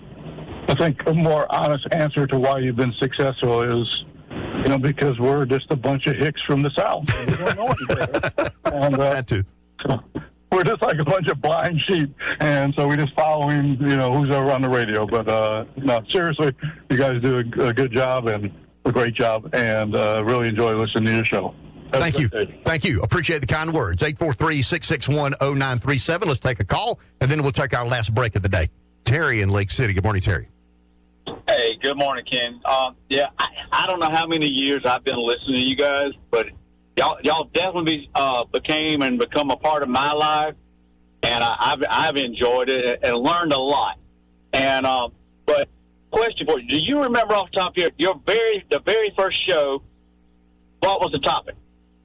I think a more honest answer to why you've been successful is, you know, because we're just a bunch of hicks from the South. And we don't know any better. And, uh, That too. we're just like a bunch of blind sheep, and so we just following, you know, who's ever on the radio. But uh, no, seriously, you guys do a, a good job and a great job, and uh, really enjoy listening to your show. Have Thank a you. good day. Thank you. Appreciate the kind words. eight four three, six six one, zero nine three seven. Let's take a call, and then we'll take our last break of the day. Terry in Lake City. Good morning, Terry. Hey, good morning, Ken. Um, yeah, I, I don't know how many years I've been listening to you guys, but y'all, y'all definitely uh, became and become a part of my life, and I, I've, I've enjoyed it and learned a lot. And um, but question for you: do you remember off the top of your your very the very first show? What was the topic?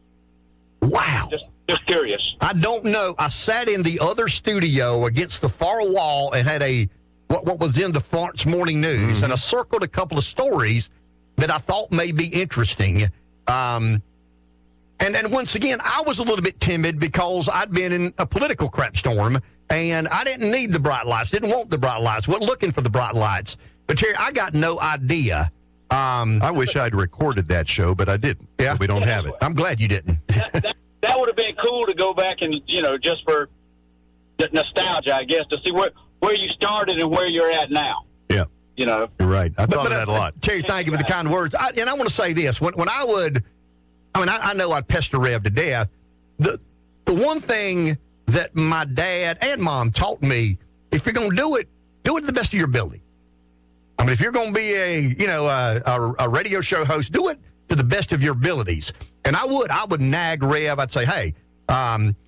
Wow. Just, just curious. I don't know. I sat in the other studio against the far wall and had a what, what was in the Florence Morning News, mm-hmm. and I circled a couple of stories that I thought may be interesting. Um, and, and once again, I was a little bit timid because I'd been in a political crap storm, and I didn't need the bright lights, didn't want the bright lights, wasn't looking for the bright lights. But, Terry, I got no idea. Um, I wish I'd recorded that show, but I didn't. Yeah. We don't have it. I'm glad you didn't. that, that, that would have been cool to go back and, you know, just for nostalgia, I guess, to see where, where you started and where you're at now. Yeah. You know. You're right. I But- thought but, of that uh, a lot. Terry, thank you for the kind words. I, and I want to say this. When, when I would, I mean, I, I know I'd pester Rev to death. The, the one thing that my dad and mom taught me, if you're going to do it, do it to the best of your ability. I mean, if you're going to be a, you know, a, a, a radio show host, do it to the best of your abilities. And I would, I would nag Rev. I'd say, hey, um,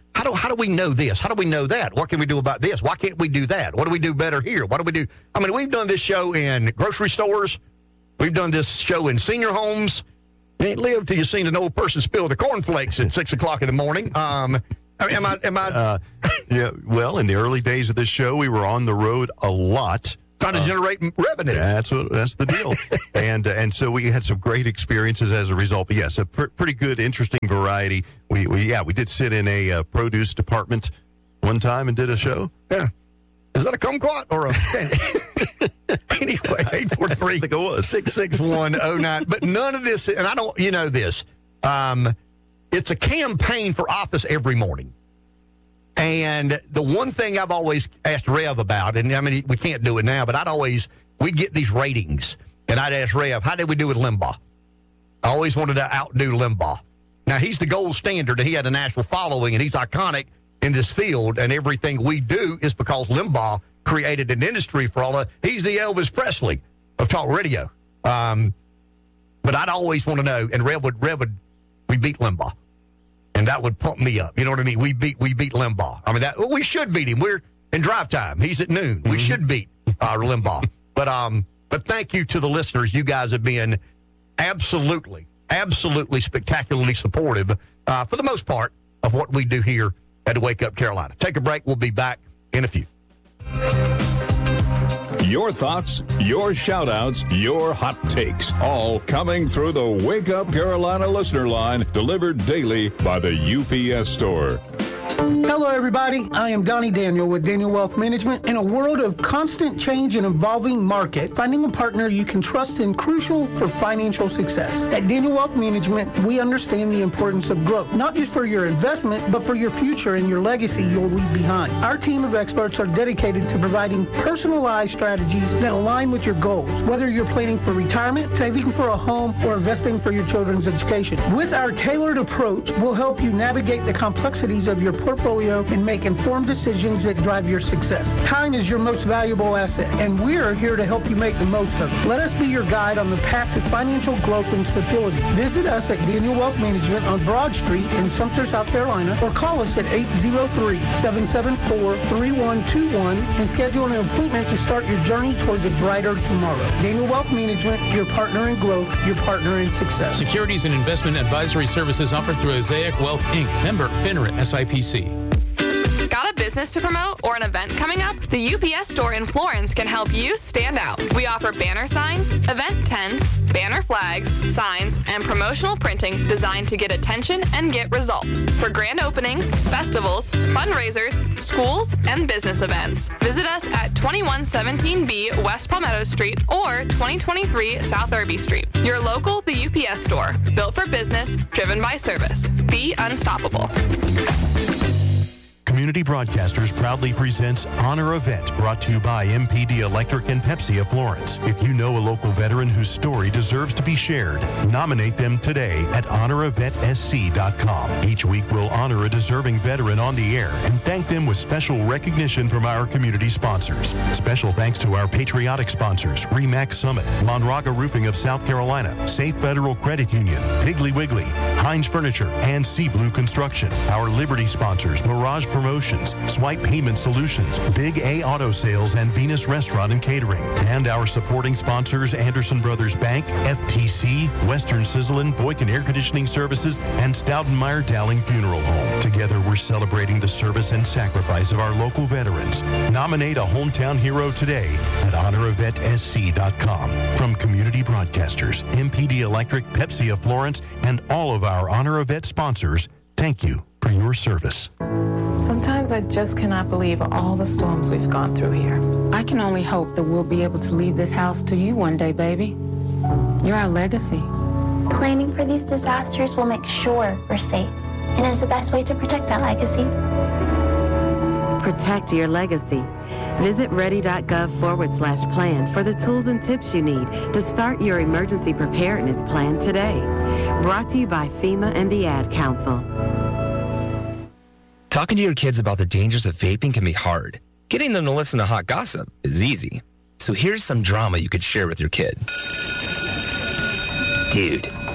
how do how do we know this? How do we know that? What can we do about this? Why can't we do that? What do we do better here? What do we do? I mean, we've done this show in grocery stores. We've done this show in senior homes. You ain't lived till you've seen an old person spill the cornflakes at six o'clock in the morning. Um, am I? Am I? Uh, yeah. Well, in the early days of this show, we were on the road a lot, trying to uh, generate revenue. That's what, that's the deal, and uh, and so we had some great experiences as a result. But yes, a pr- pretty good, interesting variety. We, we yeah, we did sit in a uh, produce department one time and did a show. Yeah. Is that a kumquat or a... Anyway, eight four three, six six one oh nine. But none of this, and I don't, you know this, um, it's a campaign for office every morning. And the one thing I've always asked Rev about, and I mean, we can't do it now, but I'd always, we'd get these ratings, and I'd ask Rev, how did we do with Limbaugh? I always wanted to outdo Limbaugh. Now, he's the gold standard, and he had a national following, and he's iconic in this field, and everything we do is because Limbaugh created an industry for all of, he's the Elvis Presley of talk radio. Um, but I'd always want to know, and Rev would, Rev would, we beat Limbaugh. And that would pump me up. You know what I mean? We beat, we beat Limbaugh. I mean, that, well, we should beat him. We're in drive time. He's at noon. Mm-hmm. We should beat uh, Limbaugh. But, um, but thank you to the listeners. You guys have been absolutely, absolutely spectacularly supportive, uh, for the most part, of what we do here at Wake Up Carolina. Take a break. We'll be back in a few. Your thoughts, your shout-outs, your hot takes, all coming through the Wake Up Carolina listener line, delivered daily by the U P S Store. Hello, everybody. I am Donnie Daniel with Daniel Wealth Management. In a world of constant change and evolving market, finding a partner you can trust is crucial for financial success. At Daniel Wealth Management, we understand the importance of growth, not just for your investment, but for your future and your legacy you'll leave behind. Our team of experts are dedicated to providing personalized strategies that align with your goals, whether you're planning for retirement, saving for a home, or investing for your children's education. With our tailored approach, we'll help you navigate the complexities of your portfolio and make informed decisions that drive your success. Time is your most valuable asset, and we're here to help you make the most of it. Let us be your guide on the path to financial growth and stability. Visit us at Daniel Wealth Management on Broad Street in Sumter, South Carolina, or call us at eight zero three, seven seven four, three one two one and schedule an appointment to start your journey towards a brighter tomorrow. Daniel Wealth Management, your partner in growth, your partner in success. Securities and investment advisory services offered through Osaic Wealth, Incorporated. Member FINRA S I P C. Got a business to promote or an event coming up? The U P S Store in Florence can help you stand out. We offer banner signs, event tents, banner flags, signs, and promotional printing designed to get attention and get results for grand openings, festivals, fundraisers, schools, and business events. Visit us at twenty-one seventeen B West Palmetto Street or twenty twenty-three South Irby Street. Your local, the U P S Store, built for business, driven by service. Be unstoppable. Community Broadcasters proudly presents Honor Event, brought to you by M P D Electric and Pepsi of Florence. If you know a local veteran whose story deserves to be shared, nominate them today at honor event s c dot com. Each week we'll honor a deserving veteran on the air and thank them with special recognition from our community sponsors. Special thanks to our patriotic sponsors, Remax Summit, Monraga Roofing of South Carolina, Safe Federal Credit Union, Piggly Wiggly, Heinz Furniture, and Sea Blue Construction. Our Liberty sponsors, Mirage Promotions, Swipe Payment Solutions, Big A Auto Sales, and Venus Restaurant and Catering. And our supporting sponsors, Anderson Brothers Bank, F T C, Western Sizzlin, Boykin Air Conditioning Services, and Stoutenmeyer Dowling Funeral Home. Together, we're celebrating the service and sacrifice of our local veterans. Nominate a hometown hero today at honor event s c dot com. From Community Broadcasters, M P D Electric, Pepsi of Florence, and all of our Honor Event sponsors, thank you for your service. Sometimes I just cannot believe all the storms we've gone through here. I can only hope that we'll be able to leave this house to you one day, baby. You're our legacy. Planning for these disasters will make sure we're safe, and is the best way to protect that legacy. Protect your legacy. Visit ready.gov forward slash plan for the tools and tips you need to start your emergency preparedness plan today. Brought to you by FEMA and the Ad Council. Talking to your kids about the dangers of vaping can be hard. Getting them to listen to hot gossip is easy. So here's some drama you could share with your kid. Dude,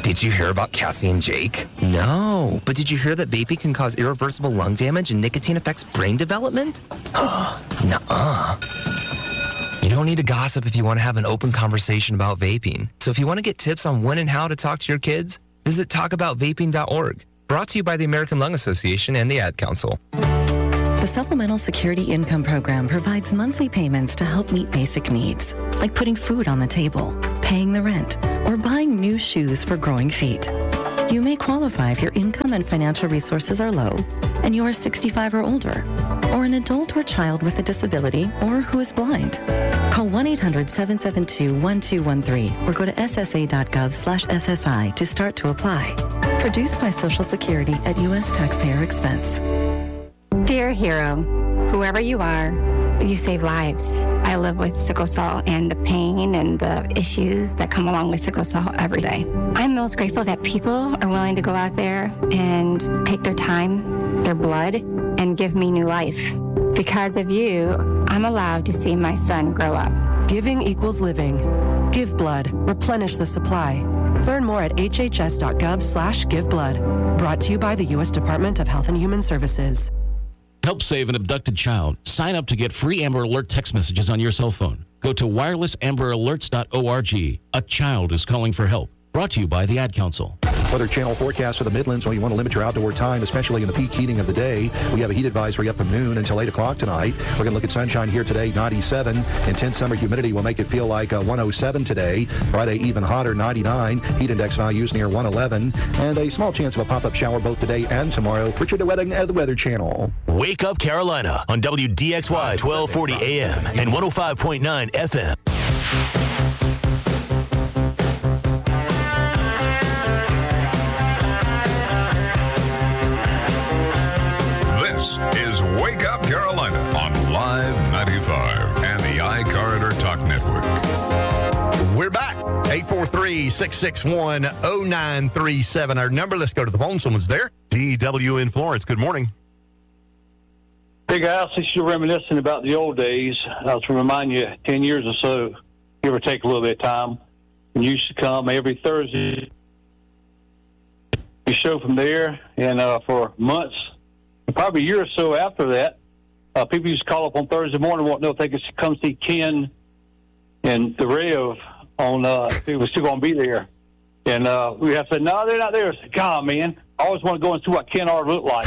Did you hear about Cassie and Jake? No. But did you hear that vaping can cause irreversible lung damage and nicotine affects brain development? Nuh-uh. You don't need to gossip if you want to have an open conversation about vaping. So if you want to get tips on when and how to talk to your kids, visit talk about vaping dot org. Brought to you by the American Lung Association and the Ad Council. The Supplemental Security Income Program provides monthly payments to help meet basic needs, like putting food on the table, paying the rent, or buying new shoes for growing feet. You may qualify if your income and financial resources are low and you are sixty-five or older, or an adult or child with a disability or who is blind. Call one eight hundred seven seven two one two one three or go to s s a dot gov slash s s i to start to apply. Produced by Social Security at U S taxpayer expense. Dear hero, whoever you are, you save lives. I live with sickle cell and the pain and the issues that come along with sickle cell every day. I'm most grateful that people are willing to go out there and take their time, their blood, and give me new life. Because of you, I'm allowed to see my son grow up. Giving equals living. Give blood. Replenish the supply. Learn more at h h s dot gov slash give blood. Brought to you by the U S Department of Health and Human Services. Help save an abducted child. Sign up to get free Amber Alert text messages on your cell phone. Go to wireless amber alerts dot org. A child is calling for help. Brought to you by the Ad Council. Weather Channel forecast for the Midlands. When you want to limit your outdoor time, especially in the peak heating of the day, we have a heat advisory up from noon until eight o'clock tonight. We're going to look at sunshine here today, ninety-seven. Intense summer humidity will make it feel like uh, one oh seven today. Friday, even hotter, ninety-nine. Heat index values near one eleven. And a small chance of a pop-up shower both today and tomorrow. Richard DeWetting at the Weather Channel. Wake Up Carolina on W D X Y twelve forty A M and one oh five point nine F M. Is Wake Up Carolina on Live ninety-five and the iCorridor Talk Network. We're back. eight four three, six six one, oh nine three seven. Our number. Let's go to the phone. Someone's there. D W in Florence. Good morning. Hey, guys. Since you're reminiscing about the old days, I was to remind you, ten years or so, give or take a little bit of time, and you used to come every Thursday. You show from there, and uh, for months, probably a year or so after that, uh, people used to call up on Thursday morning, wanting to know if they could come see Ken and the Rev on, uh, if he was still going to be there. And uh, we have said, no, they're not there. I said, God, man, I always want to go and see what Ken ought to look like.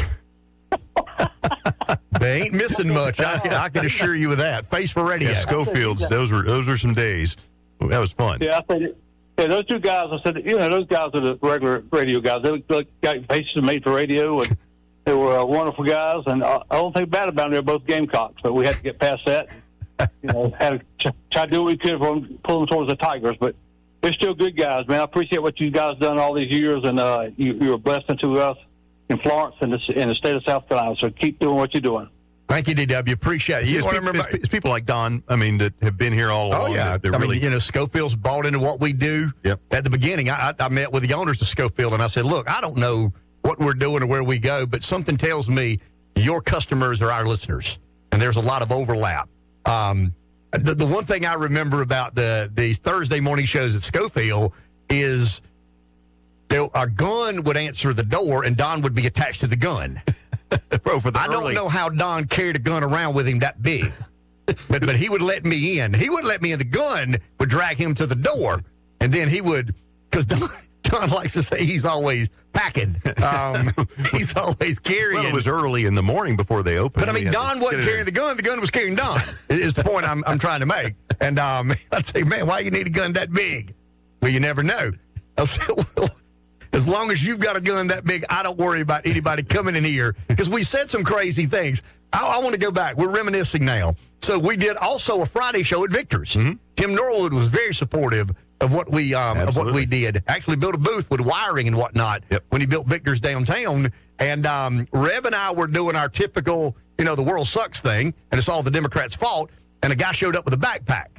They ain't missing much. I can, I can assure you of that. Face for radio. Yeah, Schofield's, those were those were some days. That was fun. Yeah, I said, yeah, those two guys, I said, you know, those guys are the regular radio guys. They look like got faces made for radio, and they were uh, wonderful guys. And I, I don't think bad about them. They're both Gamecocks, but we had to get past that. You know, had to try to do what we could for them, pull them towards the Tigers, but they're still good guys, man. I appreciate what you guys done all these years, and uh, you, you're a blessing to us in Florence and the, in the state of South Carolina. So keep doing what you're doing. Thank you, D W. Appreciate it. You it's, people, remember, it's, it's people like Don, I mean, that have been here all along. Oh, yeah. They're I really, mean, you know, Schofield's bought into what we do. Yep. At the beginning, I, I met with the owners of Schofield, and I said, look, I don't know what we're doing or where we go, but something tells me your customers are our listeners, and there's a lot of overlap. Um, the, the one thing I remember about the, the Thursday morning shows at Schofield is there, our gun would answer the door, and Don would be attached to the gun. Bro, for the I early. don't know how Don carried a gun around with him that big, but but he would let me in. He wouldn't let me in. The gun would drag him to the door, and then he would, because Don, Don likes to say he's always packing. Um, he's always carrying. Well, it was early in the morning before they opened. But I mean, Don wasn't carrying the gun. The gun was carrying Don, is the point I'm, I'm trying to make. And um, I'd say, man, why you need a gun that big? Well, you never know. I'll say, well, as long as you've got a gun that big, I don't worry about anybody coming in here, because we said some crazy things. I, I want to go back. We're reminiscing now. So we did also a Friday show at Victor's. Mm-hmm. Tim Norwood was very supportive of what we um, of what we did. Actually built a booth with wiring and whatnot yep. when he built Victor's downtown. And um, Rev and I were doing our typical, you know, the world sucks thing, and it's all the Democrats' fault. And a guy showed up with a backpack.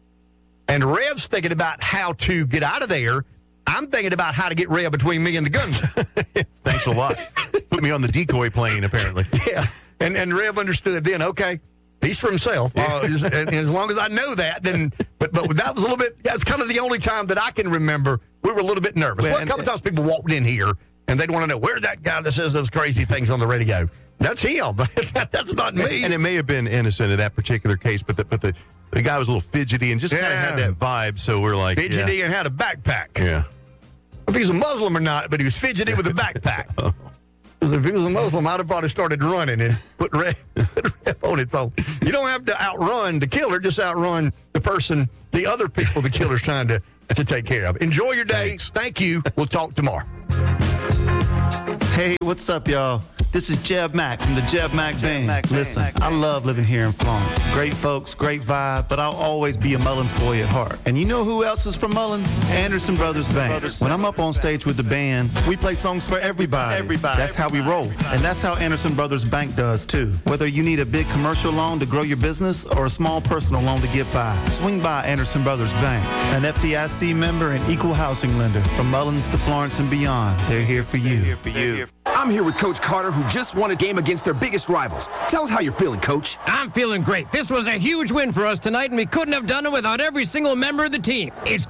And Rev's thinking about how to get out of there. I'm thinking about how to get Rev between me and the gun. Thanks a lot. Put me on the decoy plane, apparently. Yeah. And and Rev understood then, okay, He's for himself. Uh, as, and as long as I know that, then. But but that was a little bit. That's kind of the only time that I can remember we were a little bit nervous. Well, well, a couple times people walked in here and they'd want to know where's that guy that says those crazy things on the radio. That's him. That's not me. And it may have been innocent in that particular case, but the, but the the guy was a little fidgety and just yeah. kind of had that vibe. So we're like fidgety yeah. and had a backpack. Yeah. If he was a Muslim or not, but he was fidgety with a backpack. Because if he was a Muslim, I'd have probably started running and put ref, ref on it. So you don't have to outrun the killer, just outrun the person, the other people the killer's trying to, to take care of. Enjoy your day. Thanks. Thank you. We'll talk tomorrow. Hey, what's up, y'all? This is Jeb Mack from the Jeb Mack Jeb Band. Mack Listen, Mack I love living here in Florence. Great folks, great vibe, but I'll always be a Mullins boy at heart. And you know who else is from Mullins? Anderson Brothers Band. Brothers when I'm up on stage with the band, we play songs for everybody. Everybody. That's how we roll. And that's how Anderson Brothers Bank does, too. Whether you need a big commercial loan to grow your business or a small personal loan to get by, swing by Anderson Brothers Bank. An F D I C member and equal housing lender. From Mullins to Florence and beyond, they're here for you. They're here for you. I'm here with Coach Carter, who just won a game against their biggest rivals. Tell us how you're feeling, Coach. I'm feeling great. This was a huge win for us tonight, and we couldn't have done it without every single member of the team. It's